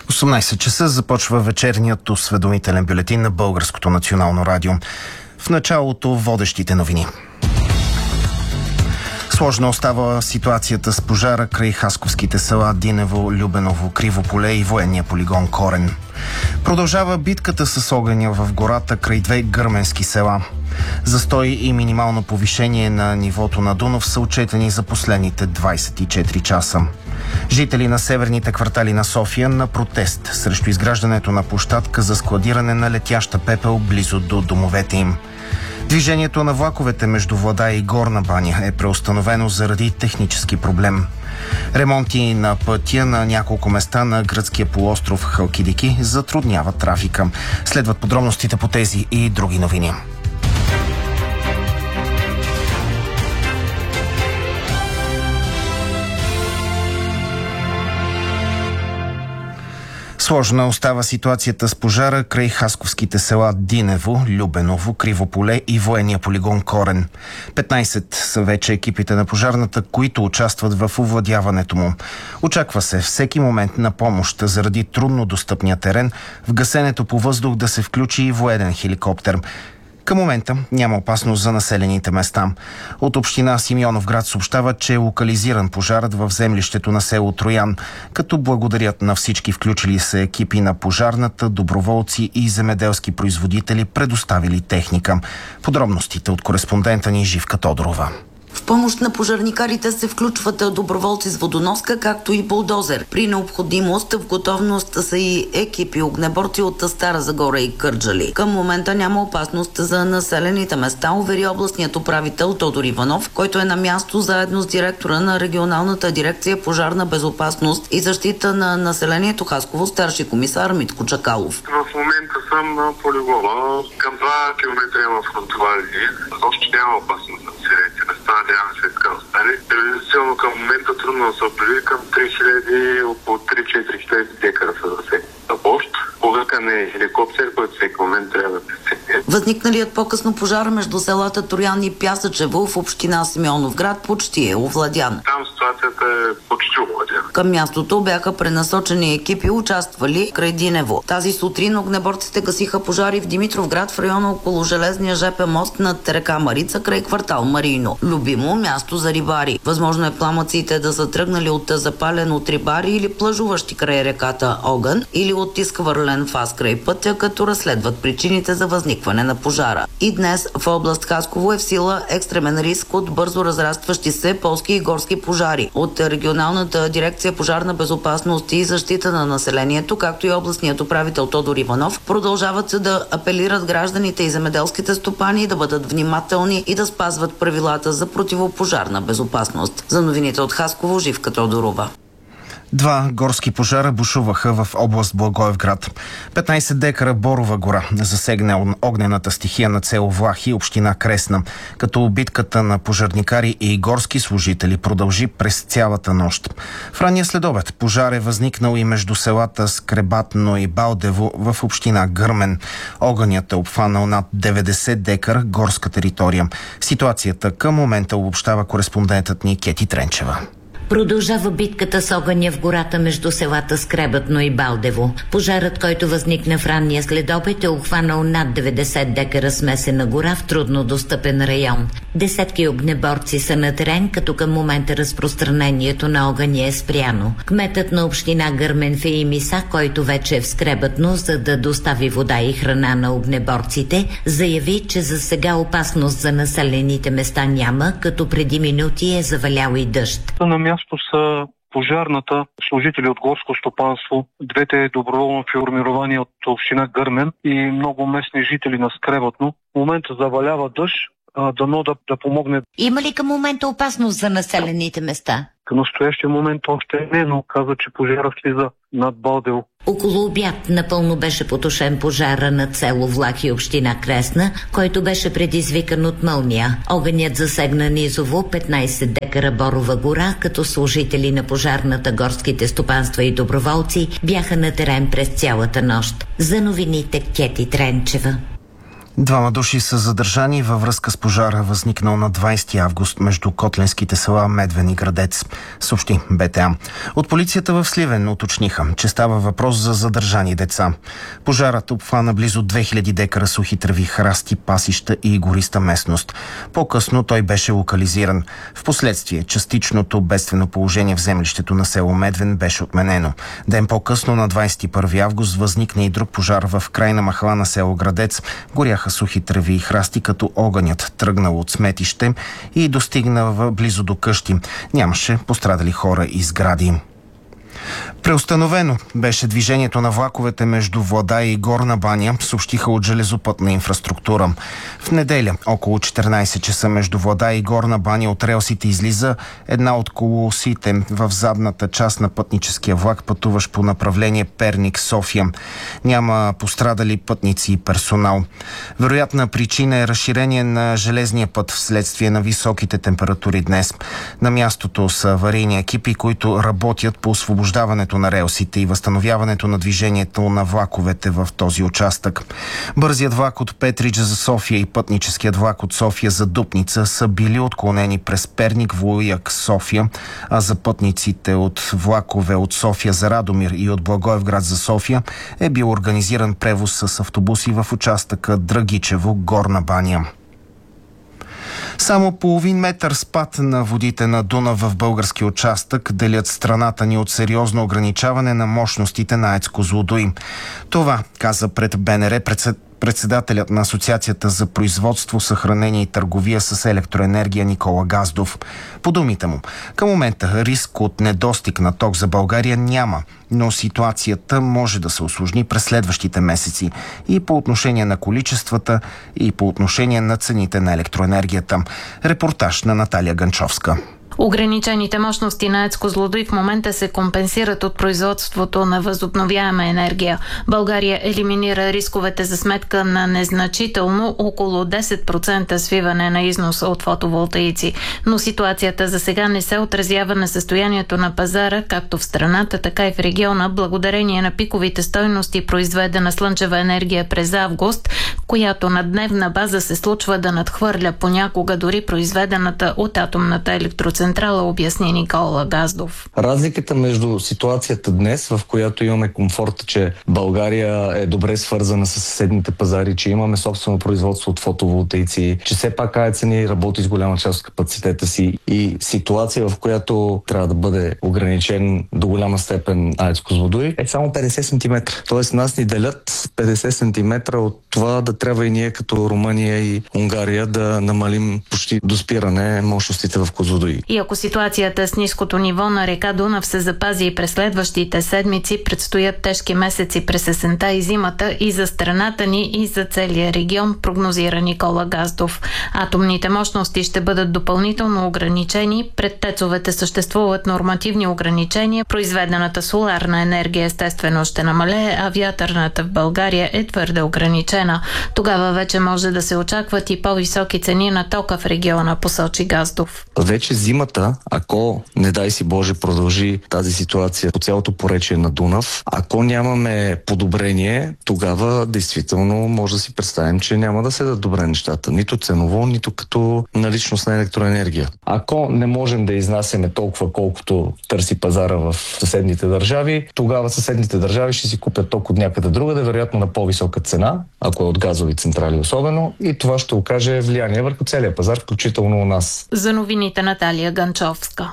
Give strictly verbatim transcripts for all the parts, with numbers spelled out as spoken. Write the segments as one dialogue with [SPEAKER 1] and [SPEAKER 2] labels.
[SPEAKER 1] осемнайсет часа започва вечерният осведомителен бюлетин на Българското национално радио. В началото водещите новини. Сложна остава ситуацията с пожара край хасковските села Динево, Любеново, Криво поле и военния полигон Корен. Продължава битката с огъня в гората край две гърменски села. Застой и минимално повишение на нивото на Дунав са отчетени за последните двайсет и четири часа. Жители на северните квартали на София на протест срещу изграждането на площадка за складиране на летяща пепел близо до домовете им. Движението на влаковете между Владая и Горна баня е преустановено заради технически проблем. Ремонти на пътя на няколко места на гръцкия полуостров Халкидики затрудняват трафика. Следват подробностите по тези и други новини. Сложна остава ситуацията с пожара край хасковските села Динево, Любеново, Криво поле и военния полигон Корен. петнайсет са вече екипите на пожарната, които участват в овладяването му. Очаква се всеки момент на помощ заради трудно достъпния терен, в гасенето по въздух да се включи и военен хеликоптер. Към момента няма опасност за населените места. От община Симеоновград съобщават, че е локализиран пожарът в землището на село Троян, като благодарят на всички включили се екипи на пожарната, доброволци и земеделски производители, предоставили техника. Подробностите от кореспондента ни Живка Тодорова.
[SPEAKER 2] В помощ на пожарникарите се включват доброволци с водоноска, както и булдозер. При необходимост в готовност са и екипи огнеборци от Стара Загора и Кърджали. Към момента няма опасност за населените места, увери областният управител Тодор Иванов, който е на място заедно с директора на регионалната дирекция пожарна безопасност и защита на населението Хасково, старши комисар Митко Чакалов.
[SPEAKER 3] В момента съм на полигона. Към два километра има фронтова линия. Още няма опасност за населените места. Надявам се така остане. Реализационно към момента трудно са били към три хиляди, около три-четири хиляди декара са засегната площ. Повикан е хеликоптер, който всеки момент трябва да пресекне.
[SPEAKER 2] Възникналият по-късно пожар между селата Троян и Пясъчево в община Симеоновград почти е овладян.
[SPEAKER 3] Там ситуацията е почти овладяна.
[SPEAKER 2] Към мястото бяха пренасочени екипи, участвали край Динево. Тази сутрин огнеборците гасиха пожари в Димитровград, в района около железния жп мост над река Марица, край квартал Марино. Любимо място за рибари. Възможно е пламъците да са тръгнали от запален от рибари или плажуващи край реката огън, или от изхвърлен фас край пътя, като разследват причините за възникване на пожара. И днес в област Хасково е в сила екстремен риск от бързо разрастващи се полски и горски пожари. От регионалната дирекция пожарна безопасност и защита на населението, както и областният управител Тодор Иванов, продължават се да апелират гражданите и земеделските стопани да бъдат внимателни и да спазват правилата за противопожарна безопасност. За новините от Хасково, Живка Тодорова.
[SPEAKER 1] Два горски пожара бушуваха в област Благоевград. петнайсет декара борова гора засегна огнената стихия на село Влахи, община Кресна, като битката на пожарникари и горски служители продължи през цялата нощ. В ранния следобед пожар е възникнал и между селата Скребатно и Балдево в община Гърмен. Огънят е обхванал над деветдесет декара горска територия. Ситуацията към момента обобщава кореспондентът ни Кети Тренчева.
[SPEAKER 4] Продължава битката с огъня в гората между селата Скребатно и Балдево. Пожарът, който възникна в ранния следобед, е обхванал над деветдесет декара смесена гора в трудно достъпен район. Десетки огнеборци са на терен, като към момента разпространението на огъня е спряно. Кметът на община Гърмен Феим Иса, който вече е в Скребатно, за да достави вода и храна на огнеборците, заяви, че за сега опасност за населените места няма, като преди минути е завалял и дъжд.
[SPEAKER 5] Са пожарната, служители от горско стопанство, двете доброволно формировани от община Гърмен и много местни жители на Скребатно. В момента завалява дъжд, дано да, да помогне.
[SPEAKER 4] Има ли към момента опасност за населените места?
[SPEAKER 5] Към настоящия момент още не, но каза, че пожара слиза над Балдево.
[SPEAKER 4] Около обяд напълно беше потушен пожара над село Влахи, община Кресна, който беше предизвикан от мълния. Огънят засегна низово петнайсет декара борова гора, като служители на пожарната, горските стопанства и доброволци бяха на терен през цялата нощ. За новините Кети Тренчева.
[SPEAKER 1] Двама души са задържани във връзка с пожара, възникнал на двайсети август между котленските села Медвен и Градец, съобщи БТА. От полицията в Сливен уточниха, че става въпрос за задържани деца. Пожарът обхвана близо две хиляди декара сухи треви, храсти, пасища и гориста местност. По-късно той беше локализиран. Впоследствие частичното бедствено положение в землището на село Медвен беше отменено. Ден по-късно, на двайсети и първи август, възникна и друг пожар в крайна махала на село Градец. Горяха сухи треви и храсти, като огънят тръгнал от сметище и достигна близо до къщи. Нямаше пострадали хора и сгради. Преустановено беше движението на влаковете между Владая и Горна баня, съобщиха от железопътна инфраструктура. В неделя, около четиринайсет часа, между Владая и Горна баня от релсите излиза една от колосите в задната част на пътническия влак, пътуващ по направление Перник-София. Няма пострадали пътници и персонал. Вероятна причина е разширение на железния път вследствие на високите температури днес. На мястото са аварийни екипи, които работят по освобождаването на релсите и възстановяването на движението на влаковете в този участък. Бързият влак от Петрич за София и пътническият влак от София за Дупница са били отклонени през Перник, Волуяк, София, а за пътниците от влакове от София за Радомир и от Благоевград за София е бил организиран превоз с автобуси в участъка Драгичево, Горна баня. Само половин метър спад на водите на Дунав в български участък делят страната ни от сериозно ограничаване на мощностите на АЕЦ Козлодуй. Това каза пред БНР председателят на Асоциацията за производство, съхранение и търговия с електроенергия Никола Газдов. По думите му, към момента риск от недостиг на ток за България няма, но ситуацията може да се усложни през следващите месеци и по отношение на количествата, и по отношение на цените на електроенергията. Репортаж на Наталия Ганчовска.
[SPEAKER 6] Ограничените мощности на АЕЦ Козлодуй в момента се компенсират от производството на възобновяема енергия. България елиминира рисковете за сметка на незначително около десет процента свиване на износа от фотоволтаици. Но ситуацията за сега не се отразява на състоянието на пазара, както в страната, така и в региона, благодарение на пиковите стойности произведена слънчева енергия през август, която на дневна база се случва да надхвърля понякога дори произведената от атомната електроцентрала, обясни Никола Газдов.
[SPEAKER 7] Разликата между ситуацията днес, в която имаме комфорта, че България е добре свързана с съседните пазари, че имаме собствено производство от фотоволтаици, че все пак АЕЦ ни работи с голяма част от капацитета си, и ситуация, в която трябва да бъде ограничен до голяма степен АЕЦ Козлодуй, е само петдесет сантиметра. Тоест нас ни делят петдесет сантиметра от това да трябва и ние като Румъния и Унгария да намалим почти до спиране мощностите в Козлодуй.
[SPEAKER 6] И ако ситуацията с ниското ниво на река Дунав се запази и през следващите седмици, предстоят тежки месеци през есента и зимата и за страната ни, и за целия регион, прогнозира Никола Газдов. Атомните мощности ще бъдат допълнително ограничени. Пред тецовете съществуват нормативни ограничения. Произведената соларна енергия естествено ще намалее, а вятърната в България е твърде ограничена. Тогава вече може да се очакват и по-високи цени на тока в региона, посочи Газдов.
[SPEAKER 7] Вече зимата, ако, не дай си Боже, продължи тази ситуация по цялото поречие на Дунав, ако нямаме подобрение, тогава действително може да си представим, че няма да се дадат добре нещата. Нито ценово, нито като наличност на електроенергия. Ако не можем да изнасяме толкова, колкото търси пазара в съседните държави, тогава съседните държави ще си купят ток от някъде другаде, вероятно на по-висока цена, ако е от газови централи особено, и това ще окаже влияние върху целия пазар, включително у нас.
[SPEAKER 6] За новините Наталия Ганчовска.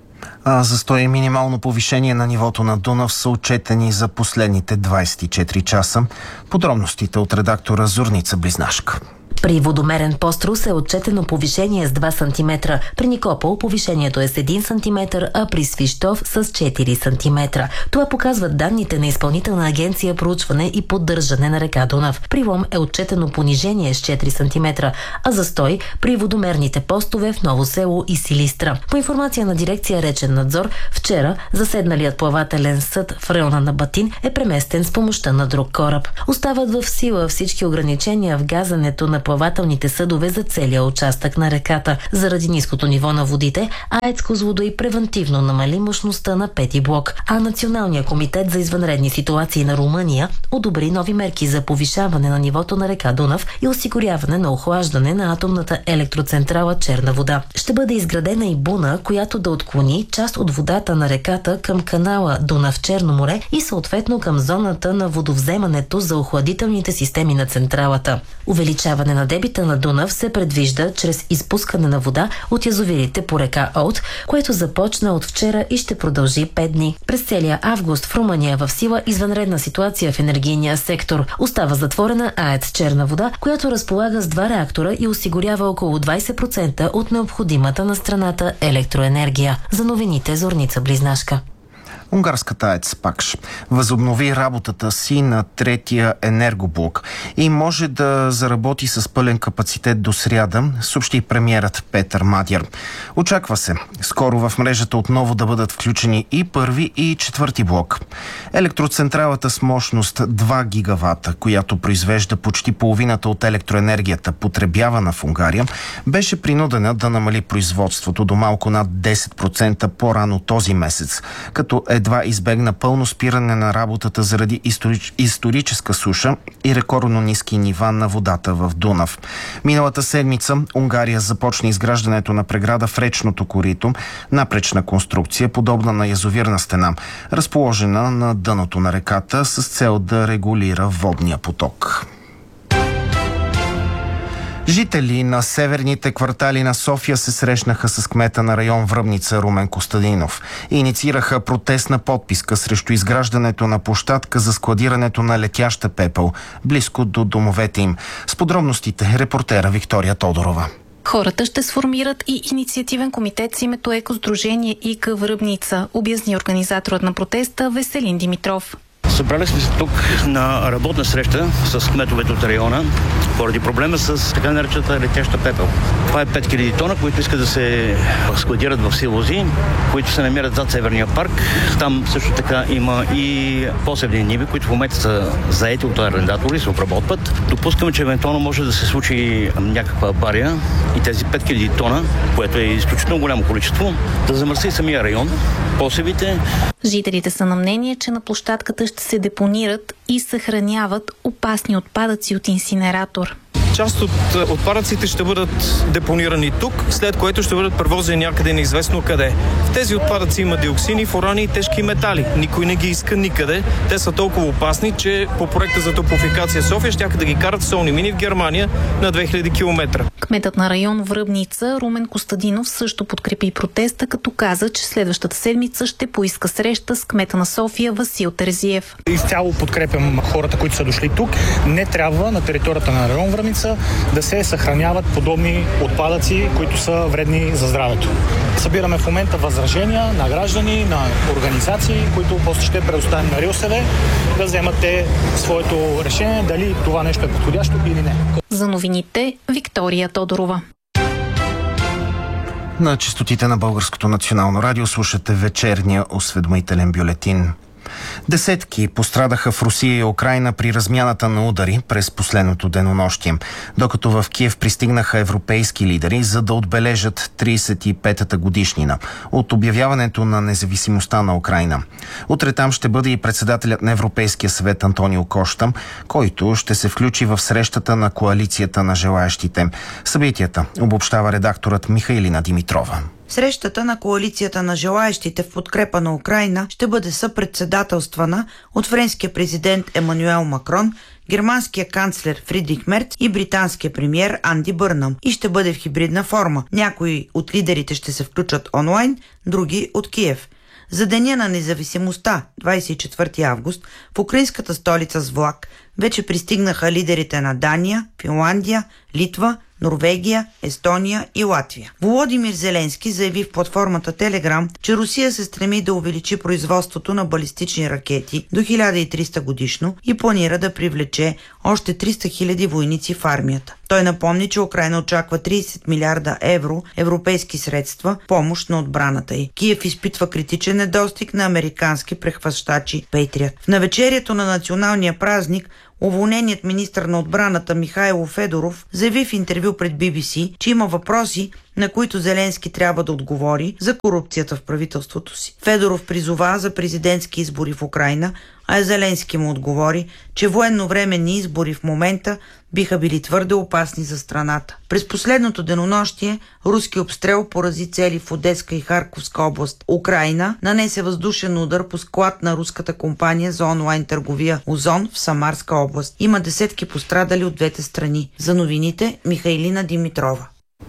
[SPEAKER 1] А застой и минимално повишение на нивото на Дунав са отчетени за последните двайсет и четири часа. Подробностите от редактора Зорница Близнашка.
[SPEAKER 8] При водомерен пост Русе е отчетено повишение с два сантиметра. При Никопол повишението е с един сантиметър, а при Свищов с четири сантиметра. Това показват данните на Изпълнителна агенция проучване и поддържане на река Дунав. При Лом е отчетено понижение с четири сантиметра, а застой при водомерните постове в Ново село и Силистра. По информация на дирекция Речен надзор, вчера заседналият плавателен съд в района на Батин е преместен с помощта на друг кораб. Остават в сила всички ограничения в газането на въздухоплавателните съдове за целия участък на реката. Заради ниското ниво на водите, АЕЦ Козлодуй превентивно намали мощността на пети блок, а Националният комитет за извънредни ситуации на Румъния одобри нови мерки за повишаване на нивото на река Дунав и осигуряване на охлаждане на атомната електроцентрала Черна вода. Ще бъде изградена и буна, която да отклони част от водата на реката към канала Дунав-Черно море и съответно към зоната на водовземането за охладителните системи на централата. Увеличаване на дебита на Дунав се предвижда чрез изпускане на вода от язовирите по река Олд, което започна от вчера и ще продължи пет дни. През целия август в Румъния в сила извънредна ситуация в енергийния сектор. Остава затворена АЕЦ Черна вода, която разполага с два реактора и осигурява около двайсет процента от необходимата на страната електроенергия. За новините Зорница Близнашка.
[SPEAKER 1] Унгарската АЕЦ Пакш възобнови работата си на третия енергоблок и може да заработи с пълен капацитет до сряда, съобщи премиерът Петър Мадяр. Очаква се скоро в мрежата отново да бъдат включени и първи и четвърти блок. Електроцентралата с мощност два гигавата, която произвежда почти половината от електроенергията, потребявана в Унгария, беше принудена да намали производството до малко над десет процента по-рано този месец, като едва избегна пълно спиране на работата заради историч... историческа суша и рекордно ниски нива на водата в Дунав. Миналата седмица Унгария започна изграждането на преграда в речното корито, напречна конструкция, подобна на язовирна стена, разположена на дъното на реката с цел да регулира водния поток. Жители на северните квартали на София се срещнаха с кмета на район Връбница Румен Костадинов и инициираха протестна подписка срещу изграждането на площадка за складирането на летяща пепел близко до домовете им. С подробностите репортера Виктория Тодорова.
[SPEAKER 9] Хората ще сформират и инициативен комитет с името Екосдружение ИК Връбница, обясни организаторът на протеста Веселин Димитров.
[SPEAKER 10] Събрали сме се тук на работна среща с кметовете от района поради проблема с така наречената летяща пепел. Това е пет хиляди тона, които искат да се складират в силози, които се намират зад Северния парк. Там също така има и посевни ниви, които в момента са заети от арендатори и се обработват. Допускаме, че евентуално може да се случи някаква авария и тези пет хиляди тона, което е изключително голямо количество, да замърси самия район, посевите.
[SPEAKER 9] Жителите са на мнение, че на площадката ще се депонират и съхраняват опасни отпадъци от инсинератор.
[SPEAKER 11] Част от отпадъците ще бъдат депонирани тук, след което ще бъдат превозени някъде неизвестно къде. В тези отпадъци има диоксини, фурани и тежки метали. Никой не ги иска никъде. Те са толкова опасни, че по проекта за топлофикация София щяха да ги карат в солни мини в Германия на две хиляди километра.
[SPEAKER 9] Кметът на район Връбница Румен Костадинов също подкрепи протеста, като каза, че следващата седмица ще поиска среща с кмета на София Васил Терзиев.
[SPEAKER 12] Изцяло подкрепям хората, които са дошли тук. Не трябва на територията на район Връбница да се съхраняват подобни отпадъци, които са вредни за здравето. Събираме в момента възражения на граждани, на организации, които после ще предоставим на РИОСВ да вземат те своето решение дали това нещо е подходящо или не.
[SPEAKER 9] За новините Виктория Тодорова.
[SPEAKER 1] На честотите на Българското национално радио слушате вечерния осведомителен бюлетин. Десетки пострадаха в Русия и Украйна при размяната на удари през последното денонощие, докато в Киев пристигнаха европейски лидери, за да отбележат тридесет и петата годишнина от обявяването на независимостта на Украйна. Утре там ще бъде и председателят на Европейския съвет Антонио Кошта, който ще се включи в срещата на коалицията на желаящите. Събитията обобщава редакторът Михайлина Димитрова.
[SPEAKER 13] Срещата на коалицията на желаящите в подкрепа на Украйна ще бъде съпредседателствана от френския президент Емануел Макрон, германския канцлер Фридрих Мерц и британския премиер Анди Бърнъм и ще бъде в хибридна форма. Някои от лидерите ще се включат онлайн, други от Киев. За Деня на независимостта, двадесет и четвърти август, в украинската столица с влак вече пристигнаха лидерите на Дания, Финландия, Литва, Норвегия, Естония и Латвия. Володимир Зеленски заяви в платформата Телеграм, че Русия се стреми да увеличи производството на балистични ракети до хиляда и триста годишно и планира да привлече още триста хиляди войници в армията. Той напомни, че Украйна очаква тридесет милиарда евро европейски средства помощ на отбраната й. Киев изпитва критичен недостиг на американски прехващачи Пейтриот. В навечерието на националния празник Уволненият министър на отбраната Михайло Федоров заяви в интервю пред Би Би Си, че има въпроси, на които Зеленски трябва да отговори за корупцията в правителството си. Федоров призова за президентски избори в Украйна, а Зеленски му отговори, че военновременни избори в момента биха били твърде опасни за страната. През последното денонощие руски обстрел порази цели в Одеска и Харковска област. Украйна нанесе въздушен удар по склад на руската компания за онлайн търговия Озон в Самарска област. Има десетки пострадали от двете страни. За новините Михайлина Димитрова.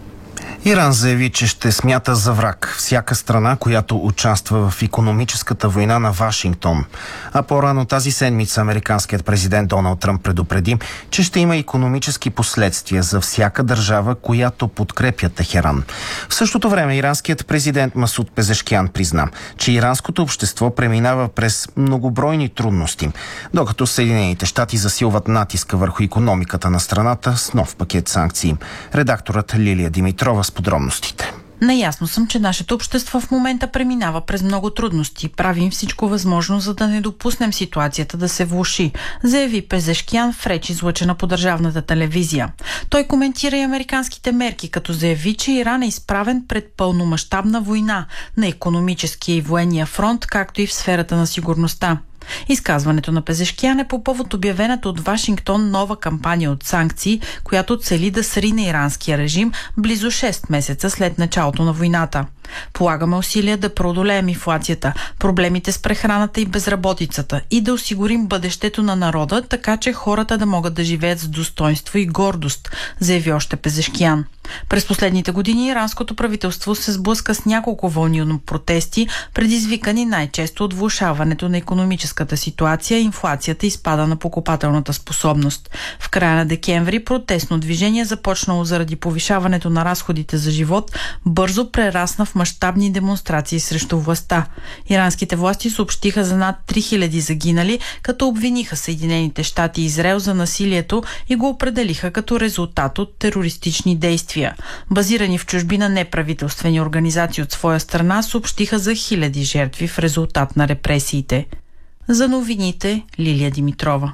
[SPEAKER 1] Иран заяви, че ще смята за враг всяка страна, която участва в икономическата война на Вашингтон. А по-рано тази седмица американският президент Доналд Тръмп предупреди, че ще има икономически последствия за всяка държава, която подкрепя Техеран. В същото време иранският президент Масуд Пезешкиян призна, че иранското общество преминава през многобройни трудности, докато Съединените щати засилват натиска върху икономиката на страната с нов пакет санкции. Редакторът Лилия Димитрова с подробностите.
[SPEAKER 14] Наясно съм, че нашето общество в момента преминава през много трудности. Правим всичко възможно, за да не допуснем ситуацията да се влоши, заяви Пезешкиян в реч, излъчена по държавната телевизия. Той коментира и американските мерки, като заяви, че Иран е изправен пред пълномащабна война на икономическия и военния фронт, както и в сферата на сигурността. Изказването на Пезешкиян е по повод обявената от Вашингтон нова кампания от санкции, която цели да срине иранския режим близо шест месеца след началото на войната. Полагаме усилия да преодолеем инфлацията, проблемите с прехраната и безработицата и да осигурим бъдещето на народа, така че хората да могат да живеят с достоинство и гордост, заяви още Пезешкиян. През последните години иранското правителство се сблъска с няколко вълни на протести, предизвикани най-често от влошаването на икономическата ситуация, инфлацията и спада на покупателната способност. В края на декември протестно движение, започнало заради повишаването на разходите за живот, бързо прерасна в мащабни демонстрации срещу властта. Иранските власти съобщиха за над три хиляди загинали, като обвиниха Съединените щати и Израел за насилието и го определиха като резултат от терористични действия. Базирани в чужбина неправителствени организации от своя страна съобщиха за хиляди жертви в резултат на репресиите. За новините Лилия Димитрова.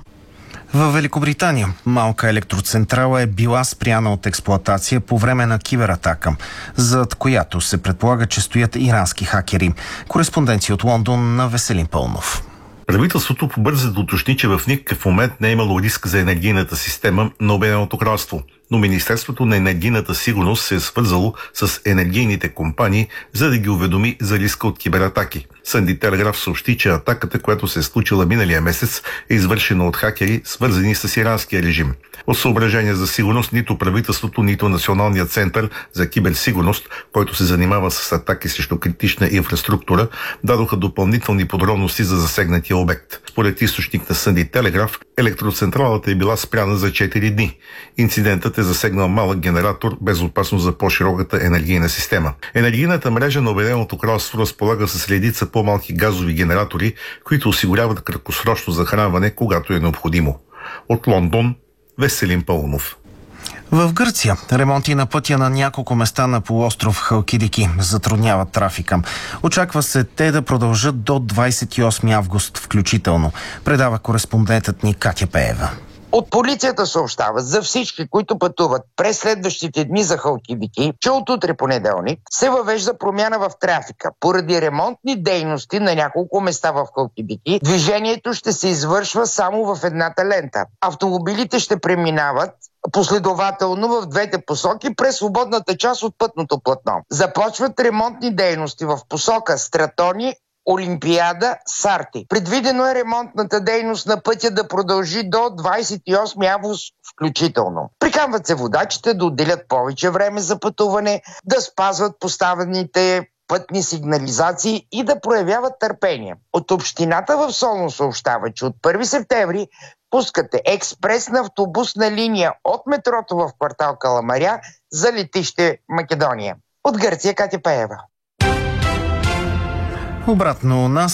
[SPEAKER 1] В Великобритания малка електроцентрала е била спряна от експлоатация по време на кибератака, зад която се предполага, че стоят ирански хакери. Кореспонденция от Лондон на Веселин Пълнов.
[SPEAKER 15] Правителството побърза да уточни, че в никакъв момент не е имало риск за енергийната система на Обединеното кралство. Но Министерството на енергийната сигурност се е свързало с енергийните компании, за да ги уведоми за риска от кибератаки. Сънди Телеграф съобщи, че атаката, която се е случила миналия месец, е извършена от хакери, свързани с иранския режим. От съображения за сигурност нито правителството, нито Националният център за киберсигурност, който се занимава с атаки срещу критична инфраструктура, дадоха допълнителни подробности за засегнатия обект. Според източник на Сънди Телеграф, електроцентралата е била спряна за четири дни. Инцидентът е засегнал малък генератор без опасност за по-широката енергийна система. Енергийната мрежа на Обединеното кралство разполага с редица по-малки газови генератори, които осигуряват краткосрочно захранване, когато е необходимо. От Лондон, Веселин Пълнов.
[SPEAKER 1] В Гърция ремонти на пътя на няколко места на полуостров Халкидики затрудняват трафика. Очаква се те да продължат до двадесет и осми август включително, предава кореспондентът ни Катя Пеева.
[SPEAKER 16] От полицията съобщават за всички, които пътуват през следващите дни за Халкидики, че от утре понеделник се въвежда промяна в трафика. Поради ремонтни дейности на няколко места в Халкидики, движението ще се извършва само в едната лента. Автомобилите ще преминават последователно в двете посоки през свободната част от пътното платно. Започват ремонтни дейности в посока Стратони, Олимпиада, Сарти. Предвидено е ремонтната дейност на пътя да продължи до двадесет и осми август включително. Приканват се водачите да отделят повече време за пътуване, да спазват поставените пътни сигнализации и да проявяват търпение. От общината в Солун съобщава, че от първи септември пускате експресна автобусна линия от метрото в квартал Каламаря за летище Македония. От Гърция Катя Пеева.
[SPEAKER 1] Обратно у нас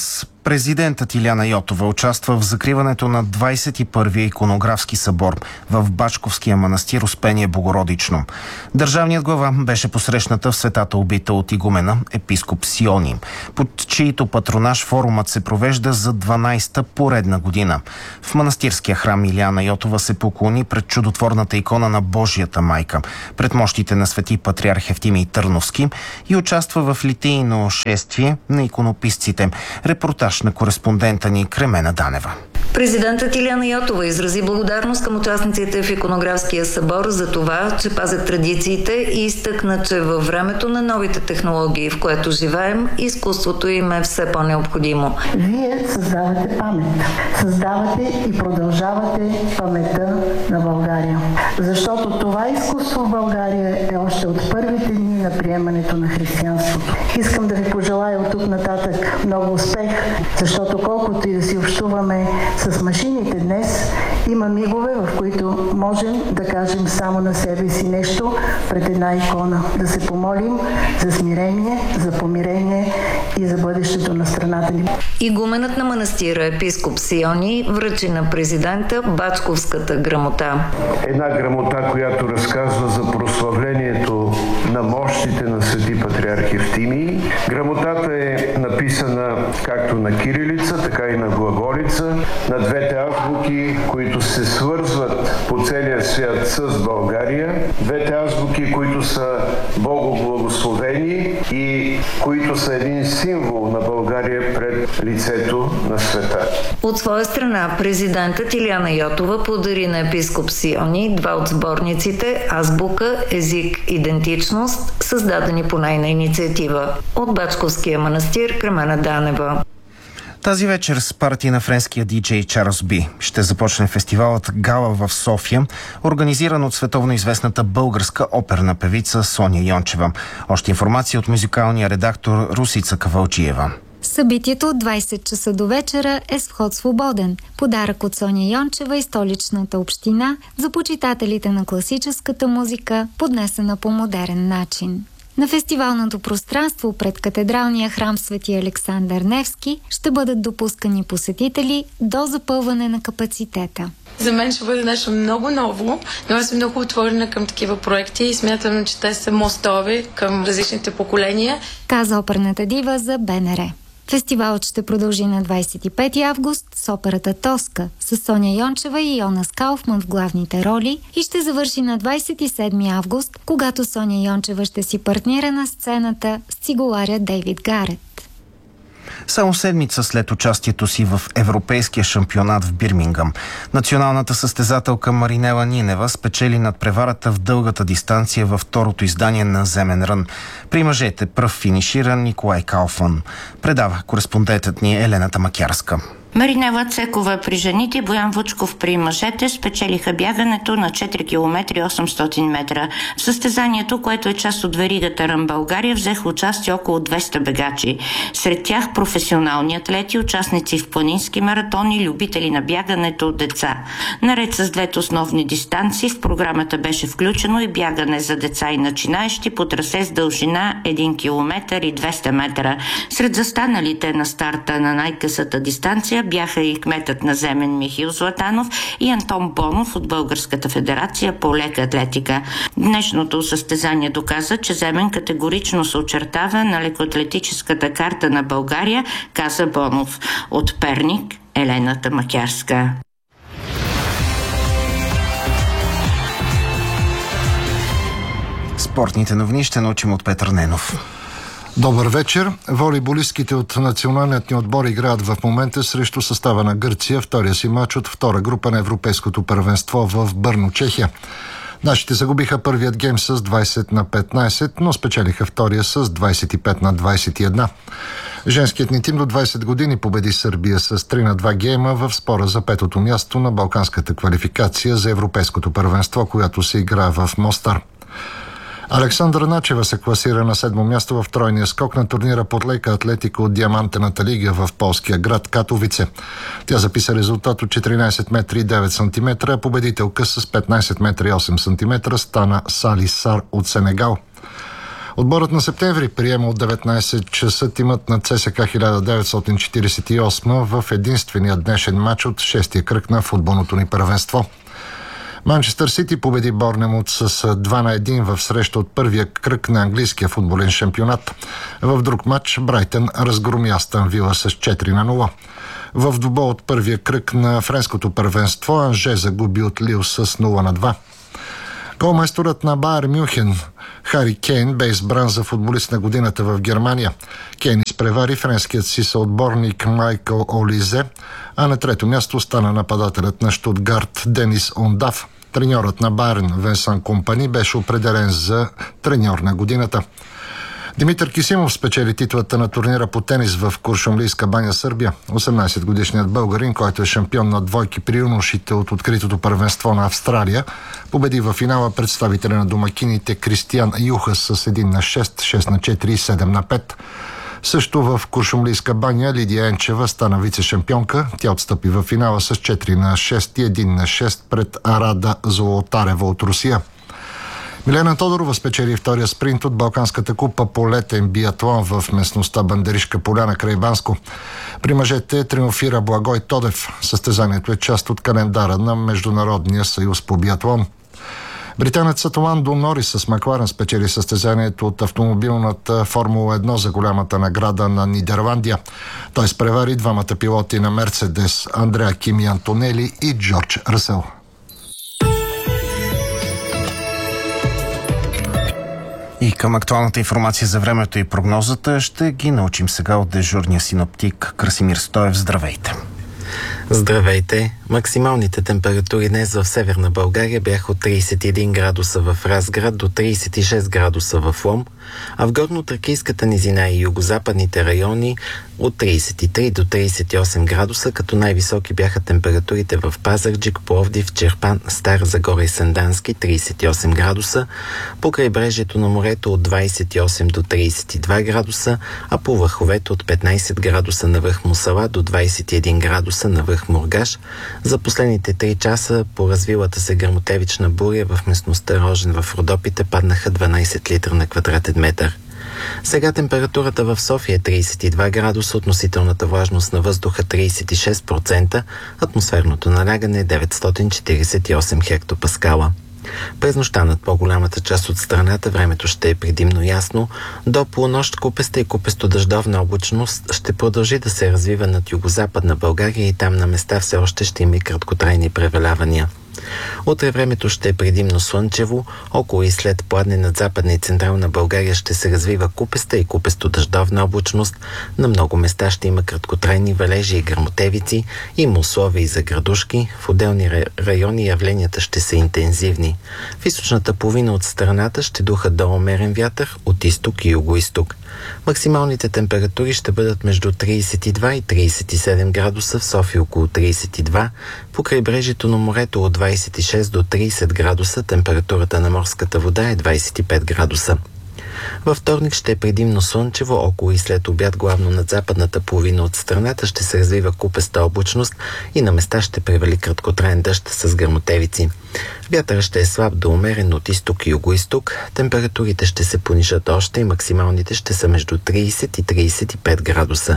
[SPEAKER 1] Президентът Илияна Йотова участва в закриването на двадесет и първия иконографски събор в Бачковския манастир Успение Богородично. Държавният глава беше посрещната в светата обителя от игумена епископ Сиони, под чието патронаж форумът се провежда за дванадесета поредна година. В манастирския храм Илияна Йотова се поклони пред чудотворната икона на Божията майка, пред мощите на свети патриарх Евтимий Търновски и участва в литийно шествие на иконописците. Репортаж на кореспондента ни Кремена Данева.
[SPEAKER 17] Президентът Илияна Йотова изрази благодарност към участниците в иконографския събор за това, че пазят традициите и изтъкна, че във времето на новите технологии, в което живеем, изкуството им е все по-необходимо.
[SPEAKER 18] Вие създавате памет. Създавате и продължавате паметта на България. Защото това изкуство в България е още от първите дни на приемането на християнството. Искам да ви пожелая от тук нататък много успех, защото колкото и да си общуваме с машините днес, има мигове, в които можем да кажем само на себе си нещо пред една икона. Да се помолим за смирение, за помирение и за бъдещето на страната ни.
[SPEAKER 17] Игуменът на манастира епископ Сиони връчи на президента Бачковската грамота.
[SPEAKER 19] Една грамота, която разказва за прославлението на мощите на свети патриарх Евтимий. Грамотата е написана както на кирилица, така и на глаголица, на двете азбуки, които се свързват по целия свят с България. Двете азбуки, които са богоблагословени и които са един символ на България пред лицето на света.
[SPEAKER 17] От своя страна президентът Илияна Йотова подари на епископ Сиони два от сборниците Азбука, език, идентичност, създадени по нейна инициатива. От Бачковския манастир Кремена Данева.
[SPEAKER 1] Тази вечер с партия на френския диджей Чарлз Би ще започне фестивалът Гала в София, организиран от световно известната българска оперна певица Соня Йончева. Още информация от музикалния редактор Русица Кавалчиева.
[SPEAKER 20] Събитието от двадесет часа до вечера е с вход свободен. Подарък от Соня Йончева и столичната община за почитателите на класическата музика, поднесена по модерен начин. На фестивалното пространство пред катедралния храм Свети Александър Невски ще бъдат допускани посетители до запълване на капацитета.
[SPEAKER 21] За мен ще бъде нещо много ново, но аз съм много отворена към такива проекти и смятам, че те са мостове към различните поколения.
[SPEAKER 20] Каза оперната дива за БНР. Фестивалът ще продължи на двадесет и пети август с операта Тоска с Соня Йончева и Йонас Кауфман в главните роли и ще завърши на двадесет и седми август, когато Соня Йончева ще си партнира на сцената с цигуларя Дейвид Гарет.
[SPEAKER 1] Само седмица след участието си в Европейския шампионат в Бирмингъм, националната състезателка Маринела Нинева спечели надпреварата в дългата дистанция във второто издание на Земен рън. При мъжете пръв финишира Николай Кауфман. Предава кореспондентът ни Елената Макярска.
[SPEAKER 22] Маринела Цекова при жените, Боян Вучков при мъжете спечелиха бягането на четири километра и осемстотин метра. В състезанието, което е част от веригата Рън България, взеха участие около двеста бегачи. Сред тях професионални атлети, участници в планински маратони, любители на бягането, деца. Наред с двете основни дистанции в програмата беше включено и бягане за деца и начинаещи по трасе с дължина един километър и двеста метра. Сред застаналите на старта на най-късата дистанция бяха и кметът на Земен Михил Златанов и Антон Бонов от Българската федерация по лека атлетика. Днешното състезание доказа, че Земен категорично се очертава на лекоатлетическата карта на България, каза Бонов. От Перник, Елената Макярска.
[SPEAKER 1] Спортните новини ще научим от Петър Ненов.
[SPEAKER 23] Добър вечер. Волейболистките от националният ни отбор играят в момента срещу състава на Гърция, втория си мач от втора група на Европейското първенство в Бърно, Чехия. Нашите загубиха първият гейм с двадесет на петнадесет, но спечелиха втория с двадесет и пет на двадесет и едно. Женският ни тим до двадесет години победи Сърбия с три на два гейма в спора за петото място на балканската квалификация за Европейското първенство, която се игра в Мостар. Александра Начева се класира на седмо място в тройния скок на турнира под лека атлетика от Диамантената лига в полския град Катовице. Тя записа резултат от четиринадесет метра и девет сантиметра, а победителка с петнадесет метра и осем сантиметра стана Сали Сар от Сенегал. Отборът на Септември приема от деветнайсет часа тимът на ЦСКА хиляда деветстотин четирийсет и осма в единствения днешен матч от шестия кръг на футболното ни първенство. Манчестър Сити победи Борнемут с два на един в среща от първия кръг на английския футболен шампионат. В друг матч Брайтън разгроми Астън Вила с четири на нула. В двубой от първия кръг на френското първенство Анже загуби от Лил с нула на два. Голмайсторът на Байер Мюнхен Хари Кейн бе избран за футболист на годината в Германия. Кейн изпревари френският си съотборник Майкъл Олизе, а на трето място стана нападателят на Штутгарт Денис Ондав. Треньорът на Байерн Венсан Компани беше определен за треньор на годината. Димитър Кисимов спечели титлата на турнира по тенис в Куршумлийска баня, Сърбия. осемнайсетгодишният българин, който е шампион на двойки при юношите от откритото първенство на Австралия, победи в финала представителя на домакините Кристиян Юхас с един на шест, шест на четири и седем на пет. Също в Куршумлийска баня Лидия Енчева стана вице-шампионка. Тя отстъпи в финала с четири на шест и един на шест пред Арада Золотарева от Русия. Милена Тодорова спечели втория спринт от Балканската купа по летен биатлон в местността Бандеришка поляна край Банско. При мъжете триумфира Благой Тодев. Състезанието е част от календара на Международния съюз по биатлон. Британецът Ландо Норис с Макларен спечели състезанието от автомобилната Формула едно за голямата награда на Нидерландия. Той спревари двамата пилоти на Мерцедес Андреа Кими Антонели и Джордж Ръсел.
[SPEAKER 1] И към актуалната информация за времето и прогнозата ще ги научим сега от дежурния синоптик Красимир Стоев. Здравейте!
[SPEAKER 2] Здравейте! Максималните температури днес в Северна България бяха от трийсет и един градуса в Разград до трийсет и шест градуса в Лом, а в Горно-Тракийската низина и югозападните райони от трийсет и три до трийсет и осем градуса, като най-високи бяха температурите в Пазарджик, Пловдив, Чирпан, Стара Загора и Сандански трийсет и осем градуса, по крайбрежието на морето от двайсет и осем до трийсет и два градуса, а по върховете от петнайсет градуса на връх Мусала до двайсет и един градуса на връх Мургаш. За последните три часа по развилата се гръмотевична буря в местността Рожен в Родопите паднаха дванайсет литра на квадратен метър. Сега температурата в София е трийсет и два градуса, относителната влажност на въздуха трийсет и шест процента, атмосферното налягане е деветстотин четирийсет и осем хектопаскала. През нощта над по-голямата част от страната времето ще е предимно ясно. До полунощ купеста и купесто-дъждовна облачност ще продължи да се развива над югозападна България и там на места все още ще има и краткотрайни превалявания. Утре времето ще е предимно слънчево, около и след пладне над Западна и Централна България ще се развива купеста и купесто-дъждовна облачност. На много места ще има краткотрайни валежи и гръмотевици, има условия и за градушки. В отделни райони явленията ще са интензивни. В източната половина от страната ще духа до умерен вятър от изток и югоизток. Максималните температури ще бъдат между трийсет и два и трийсет и седем градуса, в София около трийсет и два, по крайбрежието на морето от двайсет и шест до трийсет градуса, температурата на морската вода е двайсет и пет градуса. Във вторник ще е предимно слънчево, около и след обяд главно над западната половина от страната ще се развива купеста облачност и на места ще превали краткотраен дъжд с гръмотевици. Вятър ще е слаб до умерен от изток и югоизток, температурите ще се понижат още и максималните ще са между трийсет и трийсет и пет градуса.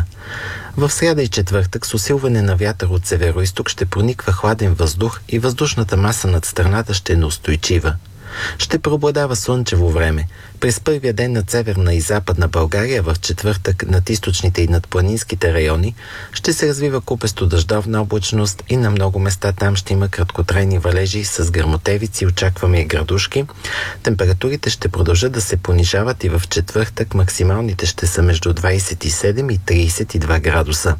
[SPEAKER 2] В сряда и четвъртък с усилване на вятър от североизток ще прониква хладен въздух и въздушната маса над страната ще е неустойчива. Ще преобладава слънчево време. През първия ден над северна и западна България, в четвъртък над източните и над планинските райони, ще се развива купесто-дъждовна облачност и на много места там ще има краткотрайни валежи с гръмотевици, очакваме и градушки. Температурите ще продължат да се понижават и в четвъртък максималните ще са между двайсет и седем и трийсет и два градуса.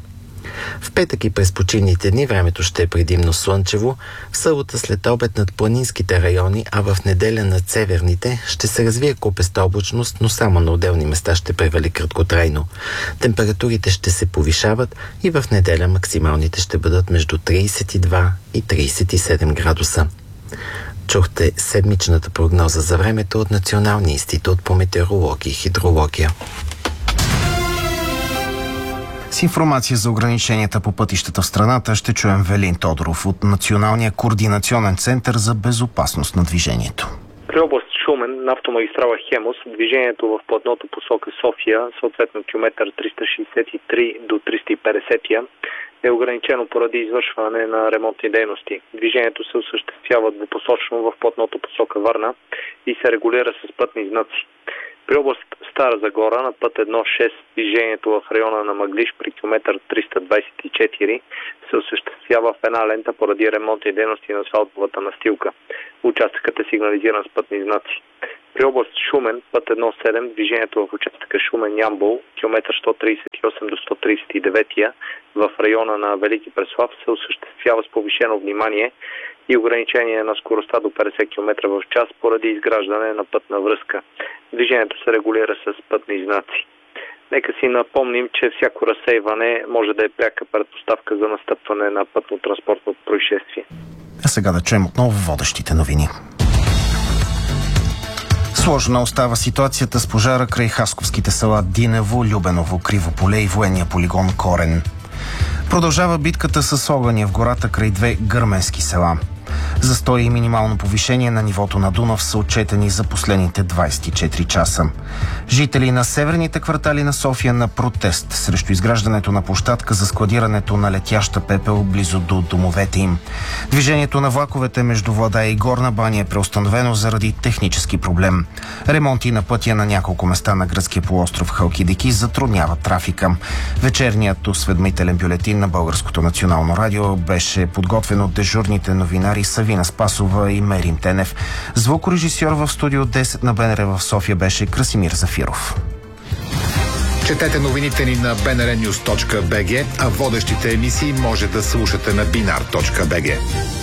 [SPEAKER 2] В петък и през почивните дни времето ще е предимно слънчево, в събота след обед над планинските райони, а в неделя над северните ще се развие купеста облачност, но само на отделни места ще превали краткотрайно. Температурите ще се повишават и в неделя максималните ще бъдат между трийсет и два и трийсет и седем градуса. Чухте седмичната прогноза за времето от Националния институт по метеорология и хидрология.
[SPEAKER 1] С информация за ограниченията по пътищата в страната ще чуем Велин Тодоров от Националния координационен център за безопасност на движението.
[SPEAKER 3] При област Шумен на автомагистрала Хемус движението в платното посока София, съответно километър триста шейсет и три до триста и петдесет, е ограничено поради извършване на ремонтни дейности. Движението се осъществява двупосочно в платното посока Варна и се регулира с пътни знаци. При област Стара Загора на път едно шест движението в района на Мъглиж при километър триста двадесет и четири се осъществява в една лента поради ремонтни дейности на асфалтовата настилка. Участъкът е сигнализиран с пътни знаци. При област Шумен, път едно седем, движението в участъка Шумен-Ямбол, километър сто тридесет и осем до сто тридесет и девет, в района на Велики Преслав се осъществява с повишено внимание и ограничение на скоростта до петдесет километра в час поради изграждане на пътна връзка. Движението се регулира с пътни знаци. Нека си напомним, че всяко разсейване може да е пряка предпоставка за настъпване на пътно-транспортно происшествие.
[SPEAKER 1] А сега да чуем отново водещите новини. Сложна остава ситуацията с пожара край хасковските села Динево, Любеново, Кривополе и военния полигон Корен. Продължава битката с огъня в гората край две гърменски села. Застой и минимално повишение на нивото на Дунав са отчетени за последните двадесет и четири часа. Жители на северните квартали на София на протест срещу изграждането на площадка за складирането на летяща пепел близо до домовете им. Движението на влаковете между Владая и Горна баня е преустановено заради технически проблем. Ремонти на пътя на няколко места на гръцкия полуостров Халкидики затрудняват трафика. Вечерният осведомителен бюлетин на Българското национално радио беше подготвен от дежурните новинари Савина Спасова и Мерим Тенев. Звукорежисьор в студио десет на БНР в София беше Красимир Зафиров.
[SPEAKER 4] Четете новините ни на би ен ар нюз точка би джи, а водещите емисии може да слушате на бинар точка би джи.